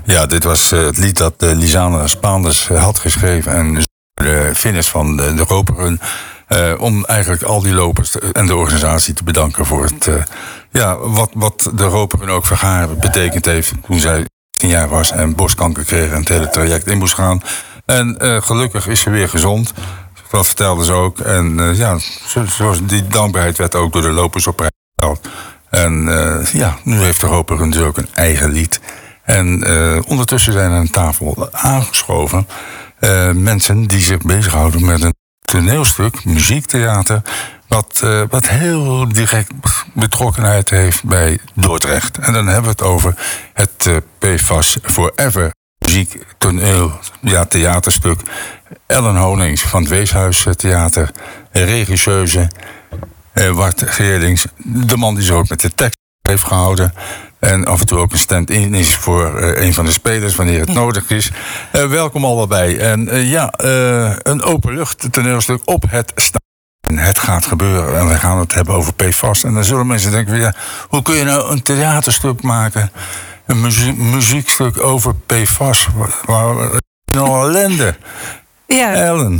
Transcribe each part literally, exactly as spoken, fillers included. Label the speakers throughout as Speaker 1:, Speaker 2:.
Speaker 1: Ja, dit was uh, het lied dat uh, Lisanne Spaanders uh, had geschreven. En de finish van de, de Roperrun. Uh, om eigenlijk al die lopers te, en de organisatie te bedanken voor het... Uh, ja, wat, wat de Roperrun ook voor haar betekend heeft toen zij tien jaar was en borstkanker kreeg en het hele traject in moest gaan. En uh, gelukkig is ze weer gezond. Dat vertelde ze ook. En uh, ja, zoals die dankbaarheid werd ook door de lopers op prijs gesteld. En uh, ja, nu heeft de Roperrun dus ook een eigen lied. En uh, ondertussen zijn er aan tafel aangeschoven uh, mensen die zich bezighouden met een toneelstuk, muziektheater, wat, uh, wat heel direct betrokkenheid heeft bij Dordrecht. En dan hebben we het over het uh, P F A S Forever muziek, toneel, ja, theaterstuk. Ellen Honings van het Weeshuis Theater, regisseuse, uh, Wart Geerlings, de man die zich ook met de tekst heeft gehouden. En af en toe ook een stand-in is voor uh, een van de spelers wanneer het ja. nodig is. Uh, welkom allebei. En uh, ja, uh, een openlucht toneelstuk op het staan. Het gaat gebeuren. En we gaan het hebben over P F A S. En dan zullen mensen denken, ja, hoe kun je nou een theaterstuk maken? Een muzie- muziekstuk over P F A S. Waar, waar, nou ellende.
Speaker 2: Ja.
Speaker 1: Ellen.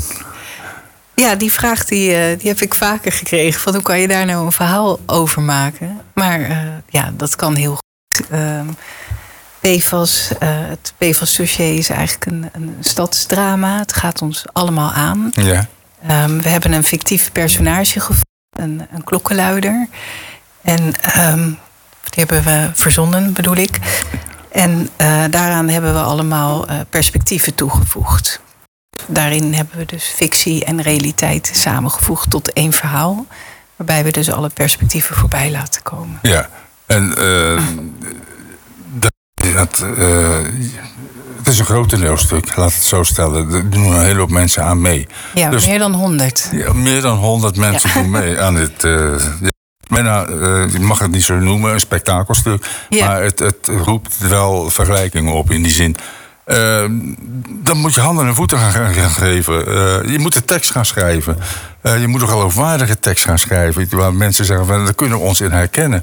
Speaker 2: Ja, die vraag die, uh, die heb ik vaker gekregen. Van hoe kan je daar nou een verhaal over maken? Maar uh, ja, dat kan heel goed. Uh, P F A S, uh, het P F A S-dossier is eigenlijk een, een stadsdrama. Het gaat ons allemaal aan.
Speaker 1: Ja.
Speaker 2: Um, we hebben een fictief personage gevonden, een, een klokkenluider. En um, die hebben we verzonnen, bedoel ik. En uh, daaraan hebben we allemaal uh, perspectieven toegevoegd. Daarin hebben we dus fictie en realiteit samengevoegd tot één verhaal. Waarbij we dus alle perspectieven voorbij laten komen.
Speaker 1: Ja, en uh, dat, dat, uh, het is een groot toneelstuk, laat het zo stellen. Er doen een hele hoop mensen aan mee.
Speaker 2: Ja, dus, meer dan honderd.
Speaker 1: Ja, meer dan honderd mensen ja. doen mee aan dit... Uh, ja. Bijna, uh, je mag het niet zo noemen, een spektakelstuk. Ja. Maar het, het roept wel vergelijkingen op in die zin. Uh, dan moet je handen en voeten gaan, gaan geven. Uh, je moet de tekst gaan schrijven. Uh, je moet een geloofwaardige tekst gaan schrijven. Waar mensen zeggen, van, daar kunnen we ons in herkennen.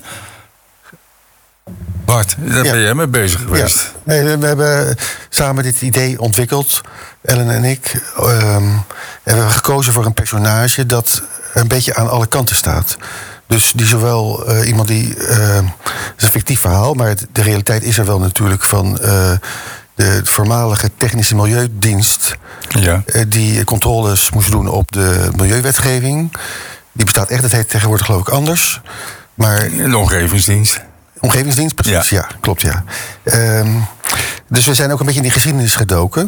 Speaker 1: Bart, daar ja. ben jij mee bezig geweest.
Speaker 3: Ja. Nee, we hebben samen dit idee ontwikkeld, Ellen en ik. Um, en we hebben gekozen voor een personage dat een beetje aan alle kanten staat. Dus die zowel uh, iemand die... Uh, het is een fictief verhaal, maar het, de realiteit is er wel natuurlijk van... Uh, de voormalige technische milieudienst... Ja. Uh, die controles moest doen op de milieuwetgeving. Die bestaat echt, het heet tegenwoordig geloof ik anders. Maar,
Speaker 1: de omgevingsdienst.
Speaker 3: Omgevingsdienst, precies, ja, ja klopt, ja. Um, dus we zijn ook een beetje in die geschiedenis gedoken.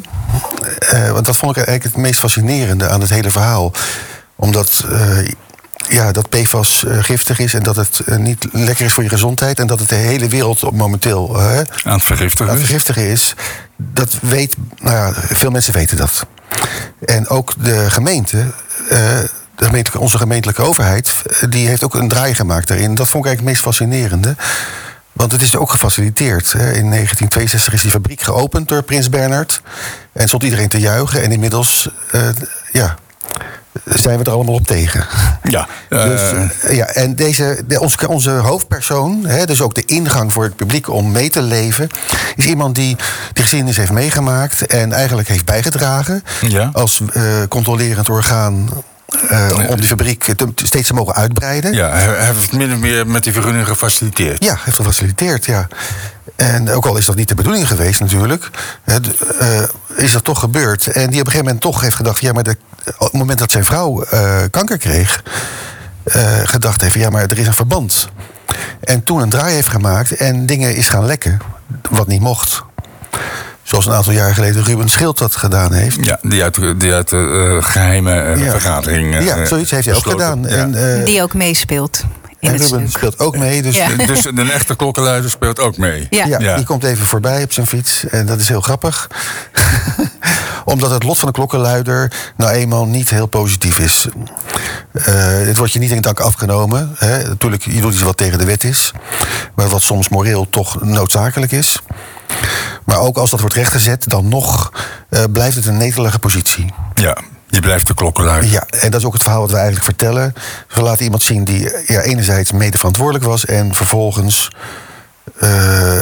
Speaker 3: Uh, want dat vond ik eigenlijk het meest fascinerende aan het hele verhaal. Omdat... Uh, Ja, dat P F A S uh, giftig is en dat het uh, niet lekker is voor je gezondheid... en dat het de hele wereld momenteel uh,
Speaker 1: aan het vergiftigen,
Speaker 3: aan het vergiftigen is. Dat weet, nou ja, veel mensen weten dat. En ook de gemeente, uh, de gemeentelijke, onze gemeentelijke overheid... die heeft ook een draai gemaakt daarin. Dat vond ik eigenlijk het meest fascinerende. Want het is ook gefaciliteerd. Hè. In negentien tweeënzestig is die fabriek geopend door Prins Bernhard. En stond iedereen te juichen. En inmiddels, uh, ja... zijn we er allemaal op tegen.
Speaker 1: Ja. Uh...
Speaker 3: Dus, ja en deze, de, onze, onze hoofdpersoon, hè, dus ook de ingang voor het publiek om mee te leven... is iemand die de geschiedenis heeft meegemaakt... en eigenlijk heeft bijgedragen ja. als uh, controlerend orgaan... Uh, om die fabriek te, steeds te mogen uitbreiden.
Speaker 1: Ja, hij heeft min of meer met die vergunning gefaciliteerd.
Speaker 3: Ja, heeft gefaciliteerd, ja. En ook al is dat niet de bedoeling geweest natuurlijk... Uh, is dat toch gebeurd. En die op een gegeven moment toch heeft gedacht... ja, maar de, op het moment dat zijn vrouw uh, kanker kreeg... Uh, gedacht heeft, ja, maar er is een verband. En toen een draai heeft gemaakt... en dingen is gaan lekken, wat niet mocht... Zoals een aantal jaar geleden Ruben Schild dat gedaan heeft.
Speaker 1: Ja, die uit, die uit de uh, geheime uh, ja. vergadering... Uh,
Speaker 3: ja, zoiets heeft hij ook gedaan.
Speaker 2: Ja.
Speaker 3: En, uh,
Speaker 2: die ook meespeelt. In
Speaker 3: en
Speaker 2: het
Speaker 3: Ruben
Speaker 2: stuk.
Speaker 3: speelt ook mee. Dus,
Speaker 1: ja. dus een echte klokkenluider speelt ook mee.
Speaker 2: Ja.
Speaker 3: Ja,
Speaker 1: ja,
Speaker 3: die komt even voorbij op zijn fiets. En dat is heel grappig. Omdat het lot van de klokkenluider nou eenmaal niet heel positief is. Uh, het wordt je niet in dank afgenomen. Hè. Natuurlijk, je doet iets wat tegen de wet is. Maar wat soms moreel toch noodzakelijk is. Maar ook als dat wordt rechtgezet, dan nog uh, blijft het een netelige positie.
Speaker 1: Ja, je blijft de klokkenluider.
Speaker 3: Ja, en dat is ook het verhaal wat we eigenlijk vertellen. We laten iemand zien die ja, enerzijds mede verantwoordelijk was... en vervolgens uh, ja,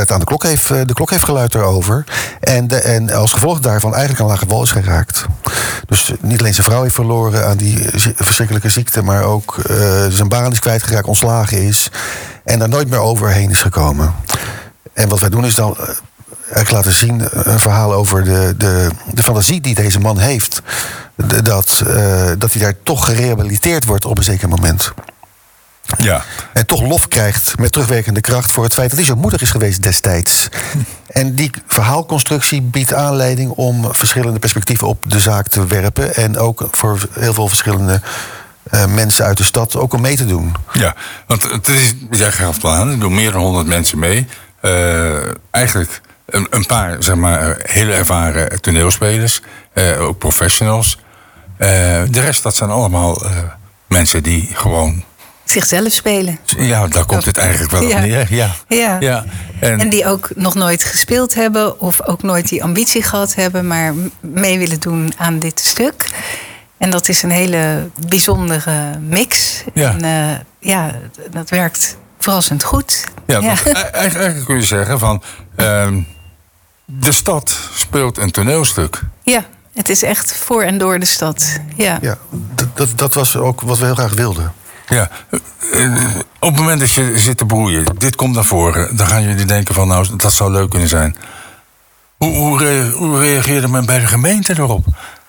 Speaker 3: net aan de klok heeft, de klok heeft geluid daarover. En, de, en als gevolg daarvan eigenlijk aan lage wal is geraakt. Dus niet alleen zijn vrouw heeft verloren aan die verschrikkelijke ziekte, maar ook uh, zijn baan is kwijtgeraakt, ontslagen is. En daar nooit meer overheen is gekomen. En wat wij doen is dan eigenlijk laten zien een verhaal over de, de, de fantasie die deze man heeft. De, dat, uh, dat hij daar toch gerehabiliteerd wordt op een zeker moment.
Speaker 1: Ja.
Speaker 3: En toch lof krijgt met terugwerkende kracht voor het feit dat hij zo moedig is geweest destijds. En die verhaalconstructie biedt aanleiding om verschillende perspectieven op de zaak te werpen. En ook voor heel veel verschillende uh, mensen uit de stad ook om mee te doen.
Speaker 1: Ja, want het is, jij gaf het aan, er doen meer dan honderd mensen mee. Uh, eigenlijk een, een paar, zeg maar, hele ervaren toneelspelers. Uh, ook professionals. Uh, de rest, dat zijn allemaal uh, mensen die gewoon
Speaker 2: zichzelf spelen.
Speaker 1: Ja, daar komt het eigenlijk wel
Speaker 2: ja.
Speaker 1: op neer. Ja.
Speaker 2: Ja.
Speaker 1: Ja. En,
Speaker 2: en die ook nog nooit gespeeld hebben of ook nooit die ambitie gehad hebben, maar mee willen doen aan dit stuk. En dat is een hele bijzondere mix.
Speaker 1: Ja.
Speaker 2: En uh, ja, dat werkt verrassend goed.
Speaker 1: Ja,
Speaker 2: ja.
Speaker 1: Eigenlijk, eigenlijk kun je zeggen van uh, de stad speelt een toneelstuk.
Speaker 2: Ja, het is echt voor en door de stad. Ja,
Speaker 3: ja dat, dat, dat was ook wat we heel graag wilden.
Speaker 1: Ja, op het moment dat je zit te broeien, dit komt naar voren, dan gaan jullie denken van nou, dat zou leuk kunnen zijn. Hoe, hoe, hoe reageerde men bij de gemeente erop?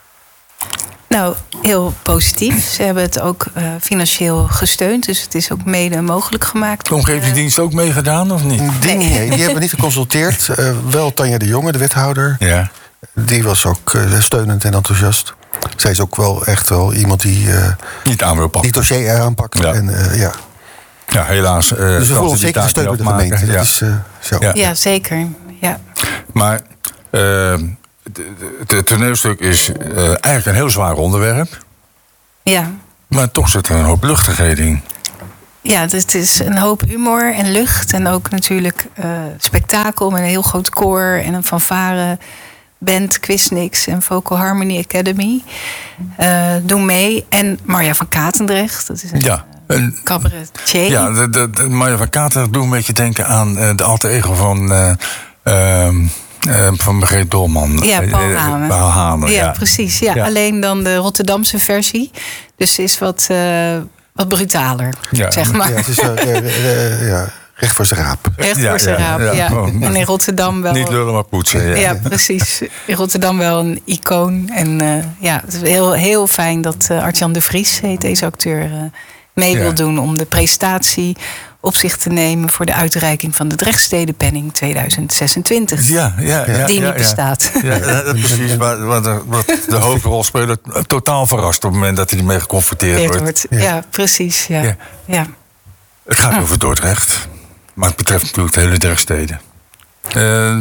Speaker 2: Nou, heel positief. Ze hebben het ook uh, financieel gesteund, dus het is ook mede mogelijk gemaakt.
Speaker 1: De omgevingsdienst ook meegedaan of niet?
Speaker 3: Die, nee. nee, die hebben niet geconsulteerd. Uh, wel Tanja de Jonge, de wethouder.
Speaker 1: Ja.
Speaker 3: Die was ook uh, steunend en enthousiast. Zij is ook wel echt wel iemand die uh,
Speaker 1: niet aan wil pakken.
Speaker 3: Die dossier aanpakt.
Speaker 1: Ja.
Speaker 3: En, uh, ja.
Speaker 1: ja, helaas. Uh,
Speaker 3: dus we voelen ons zeker gesteund door de gemeente.
Speaker 1: Ja.
Speaker 3: Dat is, uh, zo.
Speaker 2: Ja. ja, zeker. Ja.
Speaker 1: Maar uh, het toneelstuk is uh, eigenlijk een heel zwaar onderwerp.
Speaker 2: Ja.
Speaker 1: Maar toch zit er een hoop luchtigheid in.
Speaker 2: Ja, het is een hoop humor en lucht. En ook natuurlijk uh, spektakel met een heel groot koor en een fanfare band, Quizniks en Vocal Harmony Academy uh, doen mee. En Marja van Katendrecht, dat is een
Speaker 1: ja,
Speaker 2: een cabaretier.
Speaker 1: Ja, de, de, de Marja van Katendrecht doet een beetje denken aan uh, de alter ego van Uh, uh, Uh, van Margreet Dolman.
Speaker 2: Ja, Paul Hamer.
Speaker 1: Paul Hamer
Speaker 2: ja,
Speaker 1: ja,
Speaker 2: precies. Ja, ja. Alleen dan de Rotterdamse versie. Dus ze is wat, uh, wat brutaler, ja. zeg maar.
Speaker 3: Ja, het is uh, uh, uh, ja, recht voor zijn raap.
Speaker 2: Recht
Speaker 1: ja,
Speaker 2: voor zijn
Speaker 1: ja,
Speaker 2: raap,
Speaker 1: ja.
Speaker 2: ja.
Speaker 1: Oh,
Speaker 2: en in Rotterdam wel.
Speaker 1: Niet lullen, maar poetsen. Ja,
Speaker 2: ja precies. In Rotterdam wel een icoon. En uh, ja, het is heel, heel fijn dat uh, Artjan de Vries, heet deze acteur, uh, mee ja. wil doen om de presentatie op zich te nemen voor de uitreiking van de Drechtstedenpenning tweeduizend zesentwintig.
Speaker 1: Ja, ja, ja,
Speaker 2: die
Speaker 1: ja,
Speaker 2: niet
Speaker 1: ja.
Speaker 2: bestaat.
Speaker 1: Ja, ja, precies. Wat de, wat de hoofdrolspeler totaal verrast op het moment dat hij ermee geconfronteerd wordt. wordt.
Speaker 2: Ja. ja, precies. Ja. Ja. Ja.
Speaker 1: Het gaat over Dordrecht, maar het betreft natuurlijk de hele Drechtsteden. Uh,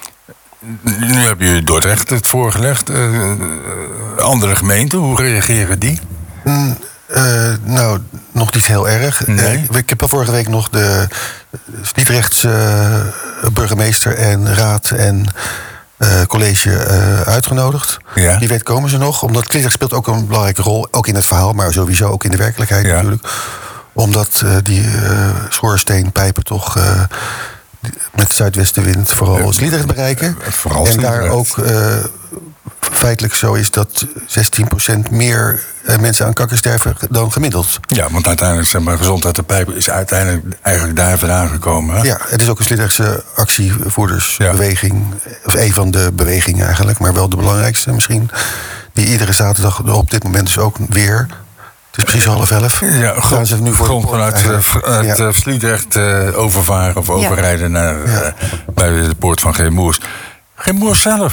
Speaker 1: nu hebben jullie Dordrecht het voorgelegd. Uh, andere gemeenten, hoe reageren die?
Speaker 3: Mm. Uh, nou, nog niet heel erg.
Speaker 1: Nee.
Speaker 3: Uh, ik heb al vorige week nog de Sliedrechtse uh, burgemeester en raad en uh, college uh, uitgenodigd.
Speaker 1: Ja.
Speaker 3: Wie weet komen ze nog. Omdat Sliedrecht speelt ook een belangrijke rol, ook in het verhaal, maar sowieso ook in de werkelijkheid ja. natuurlijk. Omdat uh, die uh, schoorsteenpijpen toch uh, met de zuidwestenwind vooral ja. Sliedrecht bereiken.
Speaker 1: Vooral
Speaker 3: en daar ook uh, feitelijk zo is dat zestien procent meer uh, mensen aan kanker sterven dan gemiddeld.
Speaker 1: Ja, want uiteindelijk, zeg maar, gezondheid de pijp is uiteindelijk eigenlijk daar vandaan gekomen. Hè?
Speaker 3: Ja, het is ook een Sliedrechtse actievoerdersbeweging. Ja. Of een van de bewegingen eigenlijk, maar wel de belangrijkste misschien. Die iedere zaterdag op dit moment dus ook weer. Het is precies half elf.
Speaker 1: Ja, grond, gaan ze nu voor grond vanuit uh, ja. Sliedrecht uh, overvaren of overrijden ja. naar uh, bij de poort van Geemoers. Geemoers zelf.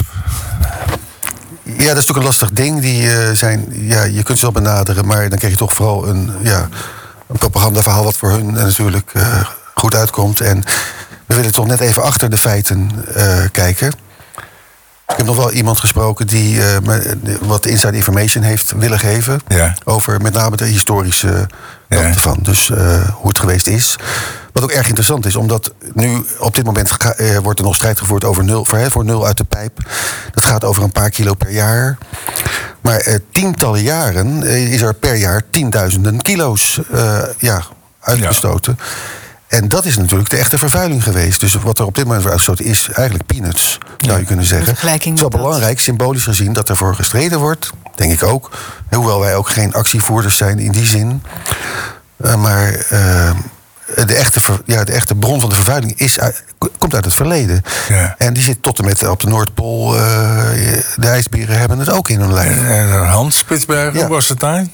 Speaker 3: Ja, dat is natuurlijk een lastig ding. Die, uh, zijn, ja, je kunt ze wel benaderen, maar dan krijg je toch vooral een, ja, een propagandaverhaal wat voor hun natuurlijk uh, goed uitkomt. En we willen toch net even achter de feiten uh, kijken. Ik heb nog wel iemand gesproken die uh, wat inside information heeft willen geven.
Speaker 1: Ja. Over
Speaker 3: met name de historische kant ja. ervan. Dus uh, hoe het geweest is. Wat ook erg interessant is, omdat nu op dit moment ga, uh, wordt er nog strijd gevoerd over nul, voor, hè, voor nul uit de pijp. Dat gaat over een paar kilo per jaar. Maar uh, tientallen jaren uh, is er per jaar tienduizenden kilo's uh, ja, uitgestoten. Ja. En dat is natuurlijk de echte vervuiling geweest. Dus wat er op dit moment voor uitgestoten is eigenlijk peanuts, zou je kunnen zeggen. Het is wel belangrijk, symbolisch gezien, dat ervoor gestreden wordt. Denk ik ook. Hoewel wij ook geen actievoerders zijn in die zin. Uh, maar uh, de, echte, ja, de echte bron van de vervuiling is, komt uit het verleden. Ja. En die zit tot en met op de Noordpool. Uh, de ijsberen hebben het ook in hun lijf.
Speaker 1: En Hans Spitsbergen, ja. Hoe was het daar?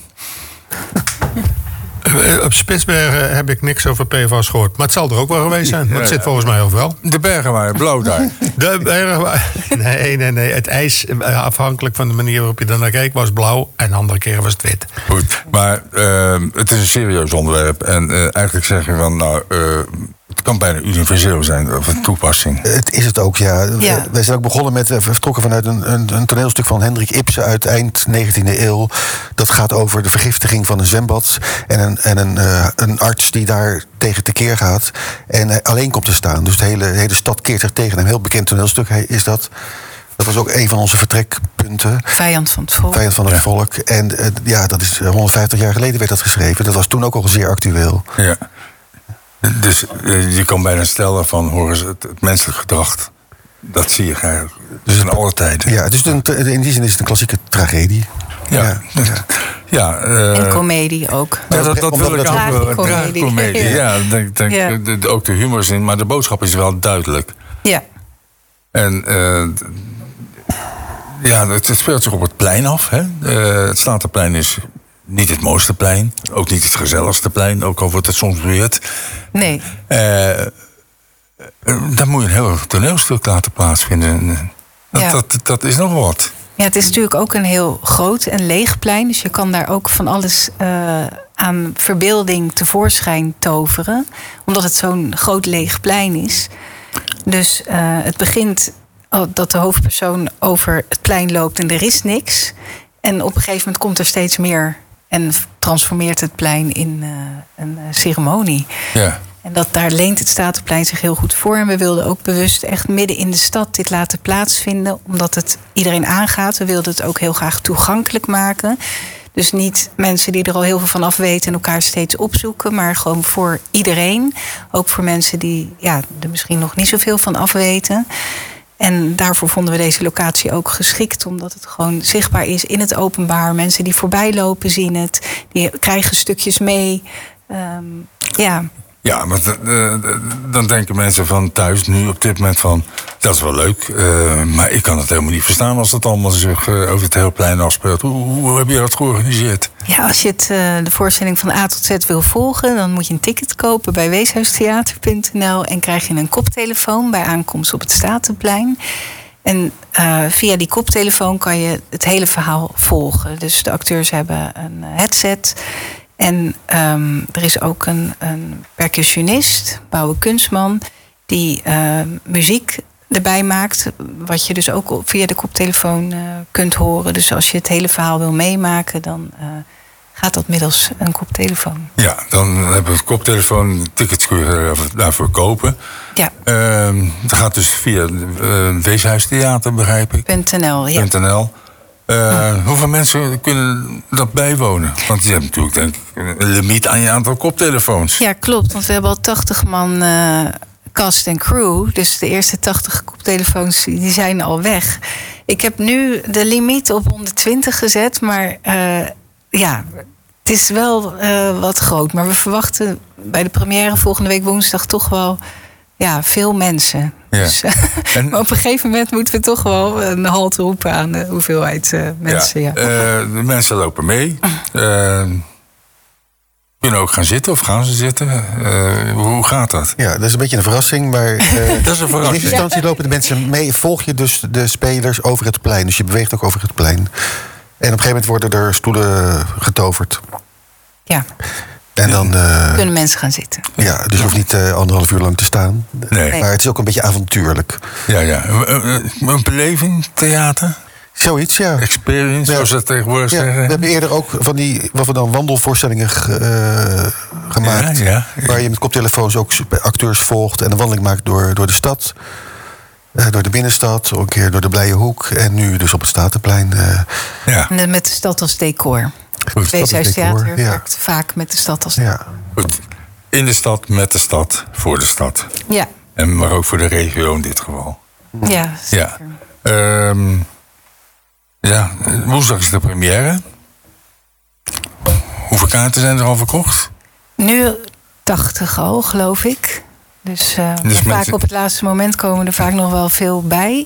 Speaker 4: Op Spitsbergen heb ik niks over P F A's gehoord. Maar het zal er ook wel geweest zijn. Dat ja, zit ja. volgens mij overal.
Speaker 1: De bergen waren blauw daar.
Speaker 4: De bergen waren... Nee, nee, nee. Het ijs, afhankelijk van de manier waarop je er naar keek, was blauw. En andere keren was het wit.
Speaker 1: Goed, maar uh, het is een serieus onderwerp. En uh, eigenlijk zeg je van, nou... Uh, het kan bijna universeel zijn, of een toepassing.
Speaker 3: Het is het ook, ja. ja. Wij zijn ook begonnen met, vertrokken vanuit een, een, een toneelstuk van Hendrik Ibsen uit eind negentiende eeuw. Dat gaat over de vergiftiging van een zwembad. En een, en een, uh, een arts die daar tegen tekeer gaat. En uh, alleen komt te staan. Dus de hele, de hele stad keert zich tegen hem. Heel bekend toneelstuk is dat. Dat was ook een van onze vertrekpunten.
Speaker 2: Vijand van het volk.
Speaker 3: Vijand van het ja. volk. En uh, ja, dat is honderdvijftig jaar geleden werd dat geschreven. Dat was toen ook al zeer actueel.
Speaker 1: Ja. Dus uh, je kan bijna stellen van, horen ze, het, het menselijk gedrag, dat zie je eigenlijk. Dus in alle tijden.
Speaker 3: Ja, dus een, in die zin is het een klassieke tragedie.
Speaker 1: Ja. ja. ja uh,
Speaker 2: en comedie ook.
Speaker 1: Ja, dat, dat wil ik ook wel. Comedie. comedie. Ja, ja denk, denk, ja. De, de, ook de humor in, maar de boodschap is wel duidelijk.
Speaker 2: Ja.
Speaker 1: En uh, ja, het, het speelt zich op het plein af. Hè? Uh, het Statenplein is niet het mooiste plein, ook niet het gezelligste plein, ook al wordt het soms beweerd.
Speaker 2: Nee.
Speaker 1: Uh, daar moet je een heel toneelstuk laten plaatsvinden. Dat, ja. dat, dat is nog wat.
Speaker 2: Ja, het is natuurlijk ook een heel groot en leeg plein. Dus je kan daar ook van alles uh, aan verbeelding tevoorschijn toveren. Omdat het zo'n groot leeg plein is. Dus uh, het begint dat de hoofdpersoon over het plein loopt en er is niks. En op een gegeven moment komt er steeds meer en transformeert het plein in uh, een uh, ceremonie.
Speaker 1: Ja.
Speaker 2: En dat, daar leent het Statenplein zich heel goed voor. En we wilden ook bewust echt midden in de stad dit laten plaatsvinden. Omdat het iedereen aangaat. We wilden het ook heel graag toegankelijk maken. Dus niet mensen die er al heel veel van af weten en elkaar steeds opzoeken. Maar gewoon voor iedereen. Ook voor mensen die ja, er misschien nog niet zoveel van af weten. En daarvoor vonden we deze locatie ook geschikt. Omdat het gewoon zichtbaar is in het openbaar. Mensen die voorbij lopen zien het. Die krijgen stukjes mee. Um, ja...
Speaker 1: Ja, maar uh, dan denken mensen van thuis nu op dit moment van, dat is wel leuk, uh, maar ik kan het helemaal niet verstaan als het allemaal zich uh, over het hele plein afspeelt. Hoe, hoe heb je dat georganiseerd?
Speaker 2: Ja, als je het, uh, de voorstelling van A tot Z wil volgen, dan moet je een ticket kopen bij weeshuistheater punt n l en krijg je een koptelefoon bij aankomst op het Statenplein. En uh, via die koptelefoon kan je het hele verhaal volgen. Dus de acteurs hebben een headset. En um, er is ook een, een percussionist, Bouwe Kunstman, die uh, muziek erbij maakt. Wat je dus ook via de koptelefoon uh, kunt horen. Dus als je het hele verhaal wil meemaken, dan uh, gaat dat middels een koptelefoon.
Speaker 1: Ja, dan hebben we de koptelefoon, tickets kun je daarvoor kopen.
Speaker 2: Ja.
Speaker 1: Uh, dat gaat dus via uh, Weeshuistheater, begrijp ik.
Speaker 2: .nl, ja.
Speaker 1: .nl. Uh, hoeveel mensen kunnen dat bijwonen? Want je hebt natuurlijk denk ik een limiet aan je aantal koptelefoons.
Speaker 2: Ja, klopt. Want we hebben al tachtig man uh, cast en crew. Dus de eerste tachtig koptelefoons die zijn al weg. Ik heb nu de limiet op honderdtwintig gezet. Maar uh, ja, het is wel uh, wat groot. Maar we verwachten bij de première volgende week woensdag toch wel ja, veel mensen. Ja. Dus, en, maar op een gegeven moment moeten we toch wel een halt roepen aan de hoeveelheid uh, mensen. Ja,
Speaker 1: ja. Uh, de mensen lopen mee. Uh, kunnen ook gaan zitten of gaan ze zitten? Uh, hoe gaat dat?
Speaker 3: Ja, dat is een beetje een verrassing. Maar uh,
Speaker 1: dat is een verrassing.
Speaker 3: In eerste instantie lopen de mensen mee. Volg je dus de spelers over het plein. Dus je beweegt ook over het plein. En op een gegeven moment worden er stoelen getoverd.
Speaker 2: Ja.
Speaker 3: En dan uh,
Speaker 2: kunnen mensen gaan zitten.
Speaker 3: Ja, dus je hoeft niet uh, anderhalf uur lang te staan.
Speaker 1: Nee.
Speaker 3: Maar het is ook een beetje avontuurlijk.
Speaker 1: Ja, ja. Een, een beleving, theater?
Speaker 3: Zoiets, ja.
Speaker 1: Experience,
Speaker 3: ja.
Speaker 1: zoals ze dat tegenwoordig
Speaker 3: ja,
Speaker 1: zeggen.
Speaker 3: We hebben eerder ook van die, wat we dan wandelvoorstellingen uh, gemaakt.
Speaker 1: Ja, ja, ja.
Speaker 3: Waar je met koptelefoons ook acteurs volgt en een wandeling maakt door, door de stad. Uh, door de binnenstad, een keer door de Blije Hoek. En nu dus op het Statenplein. Uh,
Speaker 2: ja. En met de stad als decor. Het Weeshuistheater ja. werkt vaak met de stad als decor. Ja.
Speaker 1: Goed. in de stad, met de stad, voor de stad.
Speaker 2: Ja.
Speaker 1: En maar ook voor de regio in dit geval.
Speaker 2: Ja, zeker.
Speaker 1: Ja, um, ja woensdag is de première. Hoeveel kaarten zijn er al verkocht?
Speaker 2: Nu tachtig al, geloof ik. Dus, uh, dus vaak mensen... op het laatste moment komen er vaak nog wel veel bij.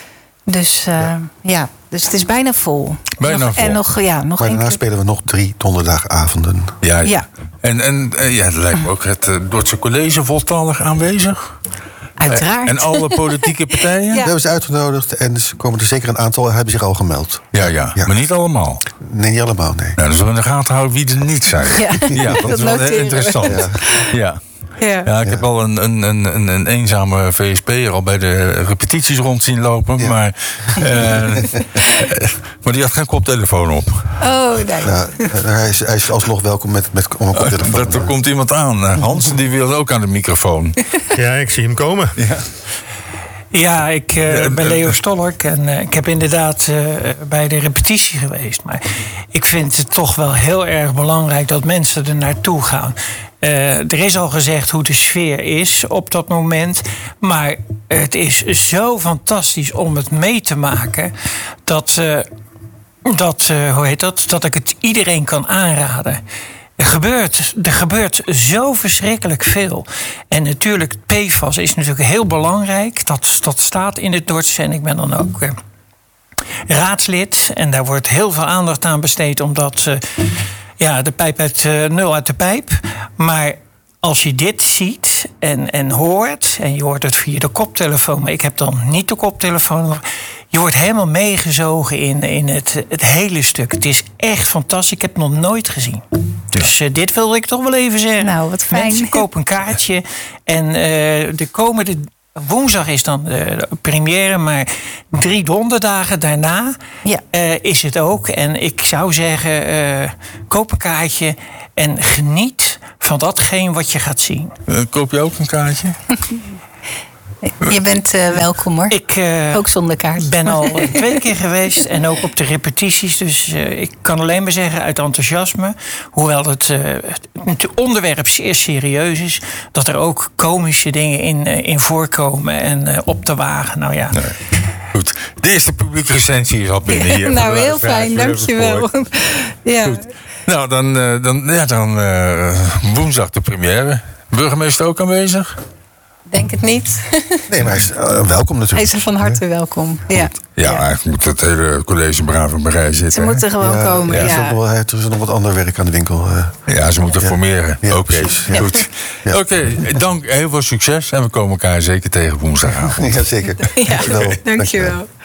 Speaker 2: Dus uh, ja. ja, dus het is bijna vol.
Speaker 1: Bijna
Speaker 2: nog,
Speaker 1: vol.
Speaker 2: En nog, ja, nog
Speaker 3: maar daarna
Speaker 2: keer...
Speaker 3: spelen we nog drie donderdagavonden.
Speaker 1: Ja, ja.
Speaker 2: ja.
Speaker 1: En, en uh, ja, het lijkt me ook het uh, Dordtse College voltallig aanwezig.
Speaker 2: Uiteraard.
Speaker 1: En alle politieke partijen?
Speaker 3: Ja. We hebben ze uitgenodigd en er komen er zeker een aantal hebben zich al gemeld.
Speaker 1: Ja, ja, ja. Maar niet allemaal?
Speaker 3: Nee, niet allemaal, nee.
Speaker 1: Nou, dan zullen we in de gaten houden wie er niet zijn.
Speaker 2: Ja,
Speaker 1: ja dat, dat is wel heel interessant. Ja. Ja.
Speaker 2: Ja.
Speaker 1: ja, ik
Speaker 3: ja.
Speaker 1: heb al een, een, een, een eenzame V S P'er al bij de repetities rond zien lopen. Ja. Maar, uh, maar die had geen koptelefoon op.
Speaker 2: Oh, nee.
Speaker 3: Nou, hij, is, hij is alsnog welkom met, met om een koptelefoon.
Speaker 1: Dat, er komt iemand aan. Hans, die wil ook aan de microfoon.
Speaker 4: Ja, ik zie hem komen.
Speaker 1: Ja.
Speaker 5: Ja, ik uh, ben Leo Stolk en uh, ik heb inderdaad uh, bij de repetitie geweest. Maar ik vind het toch wel heel erg belangrijk dat mensen er naartoe gaan. Uh, er is al gezegd hoe de sfeer is op dat moment. Maar het is zo fantastisch om het mee te maken dat, uh, dat, uh, hoe heet dat, dat ik het iedereen kan aanraden. Er gebeurt, er gebeurt zo verschrikkelijk veel. En natuurlijk, P F A S is natuurlijk heel belangrijk. Dat, dat staat in het Dordtse. En ik ben dan ook uh, raadslid. En daar wordt heel veel aandacht aan besteed. Omdat uh, ja, de pijp uit uh, nul uit de pijp. Maar als je dit ziet en, en hoort... en je hoort het via de koptelefoon... maar ik heb dan niet de koptelefoon... je wordt helemaal meegezogen in, in het, het hele stuk. Het is echt fantastisch. Ik heb het nog nooit gezien. Dus uh, dit wilde ik toch wel even zeggen.
Speaker 2: Nou, wat fijn.
Speaker 5: Mensen, koop een kaartje. En uh, de komende woensdag is dan de première... maar drie donderdagen daarna
Speaker 2: ja.
Speaker 5: uh, is het ook. En ik zou zeggen, uh, koop een kaartje... en geniet van datgene wat je gaat zien.
Speaker 1: Uh, koop je ook een kaartje?
Speaker 2: Je bent uh, welkom hoor.
Speaker 5: Ik uh,
Speaker 2: ook zonder kaart.
Speaker 5: ben al twee keer geweest en ook op de repetities. Dus uh, ik kan alleen maar zeggen uit enthousiasme... hoewel het, uh, het onderwerp zeer serieus is... dat er ook komische dingen in, uh, in voorkomen en uh, op te wagen. Nou ja...
Speaker 1: Nee. Goed, de eerste publieke recensie is al binnen hier.
Speaker 2: Ja, nou, heel fijn, dankjewel. Ja.
Speaker 1: Goed. Nou, dan, uh, dan, ja, dan uh, woensdag de première. Burgemeester ook aanwezig?
Speaker 2: Denk het niet.
Speaker 3: Nee, maar hij is uh, welkom natuurlijk.
Speaker 2: Hij is er van harte welkom. Ja,
Speaker 1: ja, maar eigenlijk moet het hele college braaf in berij zitten.
Speaker 2: Ze moeten gewoon
Speaker 3: ja,
Speaker 2: komen.
Speaker 3: Ja,
Speaker 2: Ja.
Speaker 3: Er, is nog wel, er is nog wat ander werk aan de winkel. Uh.
Speaker 1: Ja, ze moeten
Speaker 3: ja.
Speaker 1: formeren.
Speaker 3: Ja,
Speaker 1: Oké, okay.
Speaker 3: ja.
Speaker 1: Goed. Ja. Oké, okay, dank. Heel veel succes. En we komen elkaar zeker tegen woensdagavond.
Speaker 3: Ja, zeker.
Speaker 2: Ja,
Speaker 3: Dankjewel.
Speaker 2: dankjewel.